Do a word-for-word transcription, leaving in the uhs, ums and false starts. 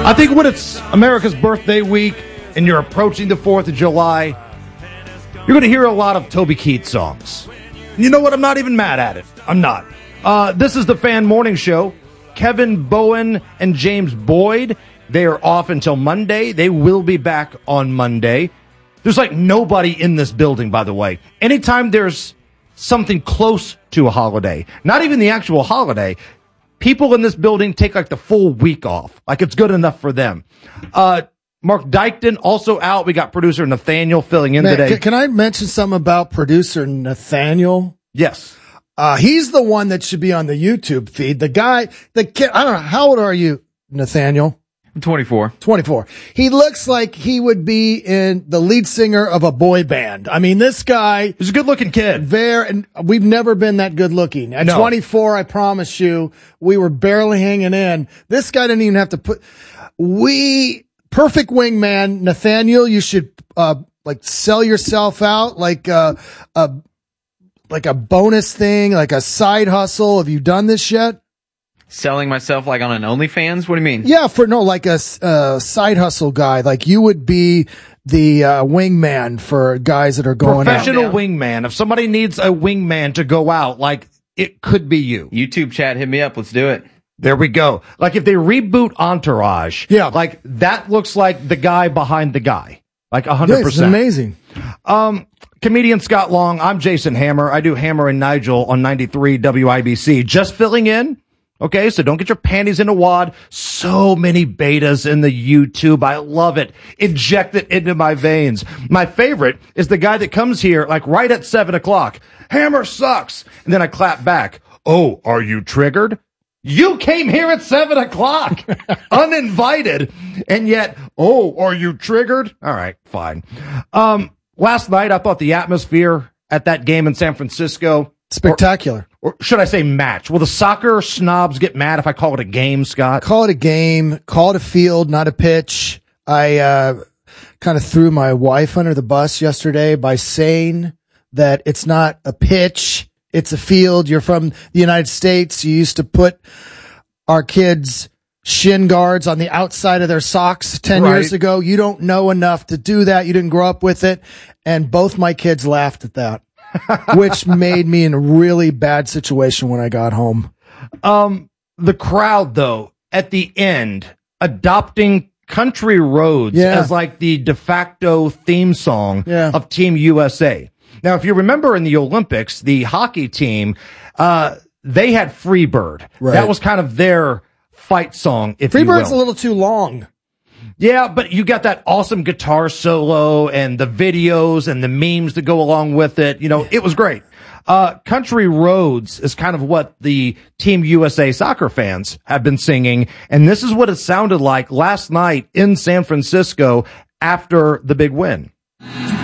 I think when it's America's birthday week and you're approaching the fourth of July, you're going to hear a lot of Toby Keith songs. You know what? I'm not even mad at it. I'm not. Uh, this is the Fan Morning Show. Kevin Bowen and James Boyd, they are off until Monday. They will be back on Monday. There's like nobody in this building, by the way. Anytime there's something close to a holiday, not even the actual holiday, people in this building take like the full week off. Like it's good enough for them. Uh, Mark Dykton also out. We got producer Nathaniel filling in Man, today. Can, can I mention something about producer Nathaniel? Yes. Uh, he's the one that should be on the YouTube feed. The guy, the kid, I don't know. How old are you, Nathaniel? I'm twenty-four. twenty-four. He looks like he would be in the lead singer of a boy band. I mean, this guy. He's a good looking kid. Very, and we've never been that good looking. At No. twenty-four, I promise you, we were barely hanging in. This guy didn't even have to put, we, perfect wingman, Nathaniel, you should, uh, like sell yourself out like, uh, a, like a bonus thing, like a side hustle. Have you done this yet? Selling myself like on an OnlyFans? What do you mean? Yeah, for no, like a uh, side hustle guy. Like you would be the uh, wingman for guys that are going Professional out. wingman. If somebody needs a wingman to go out, like it could be you. YouTube chat, hit me up. Let's do it. There we go. Like if they reboot Entourage, yeah, like that looks like the guy behind the guy. Like a hundred Yeah, it's percent. amazing. Um, comedian Scott Long. I'm Jason Hammer. I do Hammer and Nigel on ninety-three W I B C. Just filling in. Okay, so don't get your panties in a wad. So many betas in the YouTube. I love it. Inject it into my veins. My favorite is the guy that comes here like right at seven o'clock. Hammer sucks. And then I clap back. Oh, are you triggered? You came here at seven o'clock, uninvited, and yet, oh, are you triggered? All right, fine. Um, last night, I thought the atmosphere at that game in San Francisco, spectacular. Or, or should I say match? Will the soccer snobs get mad if I call it a game, Scott? Call it a game. Call it a field, not a pitch. I uh, kind of threw my wife under the bus yesterday by saying that it's not a pitch. It's a field. You're from the United States. You used to put our kids' shin guards on the outside of their socks ten Right. years ago. You don't know enough to do that. You didn't grow up with it. And both my kids laughed at that, which made me in a really bad situation when I got home. Um, the crowd, though, at the end, adopting Country Roads Yeah. as like the de facto theme song Yeah. of Team U S A. Now, if you remember in the Olympics, the hockey team, uh, they had Freebird. Right. That was kind of their fight song, if you Freebird's will. a little too long. Yeah, but you got that awesome guitar solo and the videos and the memes that go along with it. You know, it was great. Uh, Country Roads is kind of what the Team U S A soccer fans have been singing. And this is what it sounded like last night in San Francisco after the big win.